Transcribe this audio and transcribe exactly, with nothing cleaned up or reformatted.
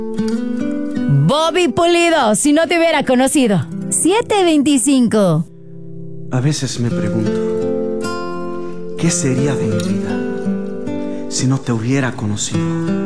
Bobby Pulido, si no te hubiera conocido. siete veinticinco. A veces me pregunto, ¿qué sería de mi vida si no te hubiera conocido?